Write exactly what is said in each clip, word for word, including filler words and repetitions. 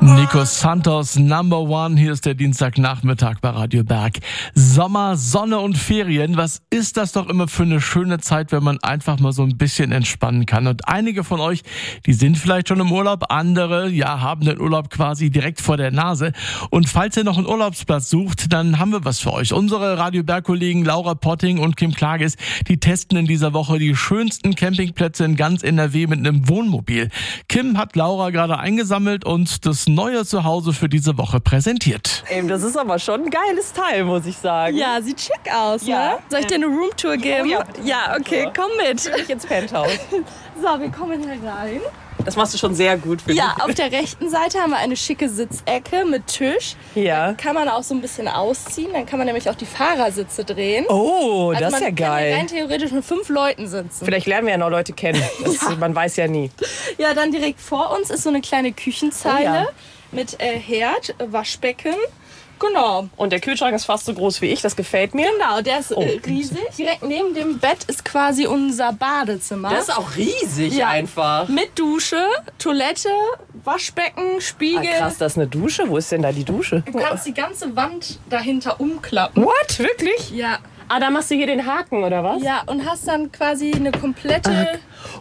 Nico Santos, Number One. Hier ist der Dienstagnachmittag bei Radio Berg. Sommer, Sonne und Ferien. Was ist das doch immer für eine schöne Zeit, wenn man einfach mal so ein bisschen entspannen kann. Und einige von euch, die sind vielleicht schon im Urlaub. Andere, ja, haben den Urlaub quasi direkt vor der Nase. Und falls ihr noch einen Urlaubsplatz sucht, dann haben wir was für euch. Unsere Radio Berg-Kollegen Laura Potting und Kim Klages, die testen in dieser Woche die schönsten Campingplätze in ganz N R W mit einem Wohnmobil. Kim hat Laura gerade eingesammelt und das neue Zuhause für diese Woche präsentiert. Ey, das ist aber schon ein geiles Teil, muss ich sagen. Ja, sieht schick aus, ja. ne? Soll ich dir eine Roomtour geben? Ja, ja okay, komm mit. Ich ins Penthouse. So, wir kommen hier rein. Das machst du schon sehr gut, finde Ja, ich. auf der rechten Seite haben wir eine schicke Sitzecke mit Tisch. Ja. Da kann man auch so ein bisschen ausziehen. Dann kann man nämlich auch die Fahrersitze drehen. Oh, also das ist ja man geil. kann rein theoretisch mit fünf Leuten sitzen. Vielleicht lernen wir ja noch Leute kennen. Das, ja. Man weiß ja nie. Ja, dann direkt vor uns ist so eine kleine Küchenzeile Oh, ja. mit äh, Herd, Waschbecken. Genau. Und der Kühlschrank ist fast so groß wie ich, das gefällt mir. Genau, der ist Oh. äh, riesig. Direkt neben dem Bett ist quasi unser Badezimmer. Das ist auch riesig Ja. einfach. Mit Dusche, Toilette, Waschbecken, Ah, Spiegel. krass, das ist eine Dusche. Wo ist denn da die Dusche? Du kannst die ganze Wand dahinter umklappen. What? Wirklich? Ja. Ah, da machst du hier den Haken, oder was? Ja, und hast dann quasi eine komplette...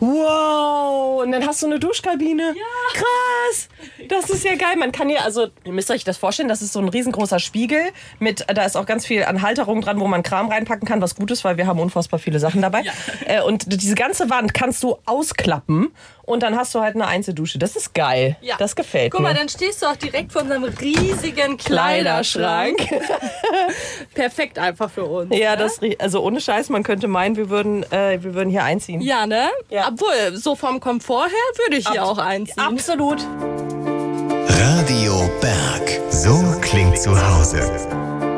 Wow, und dann hast du eine Duschkabine. Ja. Krass, das ist ja geil. Man kann hier, also, ihr müsst euch das vorstellen, das ist so ein riesengroßer Spiegel. Mit, da ist auch ganz viel an Halterung dran, wo man Kram reinpacken kann, was gut ist, weil wir haben unfassbar viele Sachen dabei. Ja. Äh, und diese ganze Wand kannst du ausklappen und dann hast du halt eine Einzeldusche. Das ist geil, Ja. das gefällt Guck mir. mal, dann stehst du auch direkt vor unserem riesigen Kleiderschrank. Perfekt einfach für uns. Ja, ne? das, also ohne Scheiß, man könnte meinen, wir würden, äh, wir würden hier einziehen. Ja, ne? Ja. Obwohl, so vom Komfort her würde ich hier Abs- auch einziehen. Absolut. Radio Berg. So klingt zu Hause.